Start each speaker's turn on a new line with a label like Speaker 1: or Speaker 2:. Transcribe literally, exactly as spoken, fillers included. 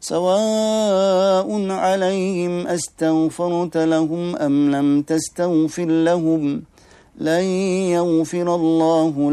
Speaker 1: سواء عليهم أستغفرت لهم أم لم تستغفر لهم لن يغفر الله